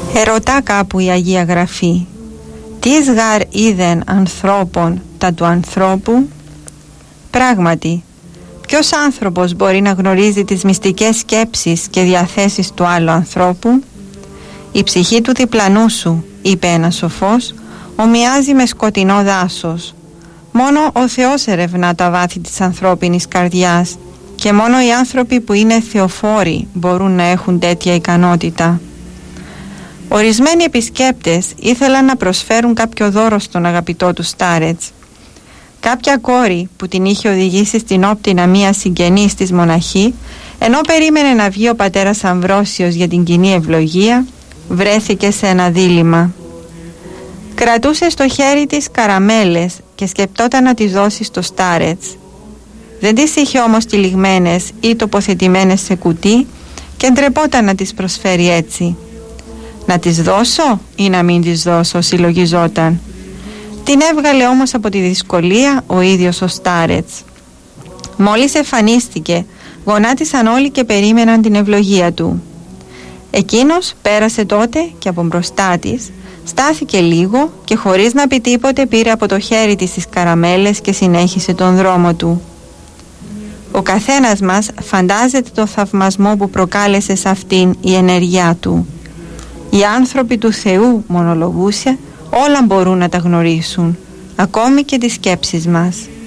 Ερωτά κάπου η Αγία Γραφή: «Τις γαρ είδεν ανθρώπων τα του ανθρώπου». Πράγματι, ποιος άνθρωπος μπορεί να γνωρίζει τις μυστικές σκέψεις και διαθέσεις του άλλου ανθρώπου? «Η ψυχή του διπλανού σου», είπε ένας σοφός, «ομοιάζει με σκοτεινό δάσος. Μόνο ο Θεός ερευνά τα βάθη της ανθρώπινης καρδιάς και μόνο οι άνθρωποι που είναι θεοφόροι μπορούν να έχουν τέτοια ικανότητα». Ορισμένοι επισκέπτες ήθελαν να προσφέρουν κάποιο δώρο στον αγαπητό του Στάρετς. Κάποια κόρη που την είχε οδηγήσει στην όπτινα μία συγγενής της μοναχή, ενώ περίμενε να βγει ο πατέρας Αμβρόσιος για την κοινή ευλογία, βρέθηκε σε ένα δίλημμα. Κρατούσε στο χέρι της καραμέλες και σκεπτόταν να τις δώσει στο Στάρετς. Δεν τις είχε όμως τυλιγμένες ή τοποθετημένες σε κουτί και ντρεπόταν να τις προσφέρει έτσι. «Να τις δώσω ή να μην τις δώσω?» συλλογιζόταν. Την έβγαλε όμως από τη δυσκολία ο ίδιος ο Στάρετς. Μόλις εμφανίστηκε, γονάτισαν όλοι και περίμεναν την ευλογία του. Εκείνος πέρασε τότε και από μπροστά της, στάθηκε λίγο και χωρίς να πει τίποτε πήρε από το χέρι της τις καραμέλες και συνέχισε τον δρόμο του. Ο καθένας μας φαντάζεται το θαυμασμό που προκάλεσε σε αυτήν η ενέργειά του. Οι άνθρωποι του Θεού, μονολογούσε, όλα μπορούν να τα γνωρίσουν, ακόμη και τις σκέψεις μας.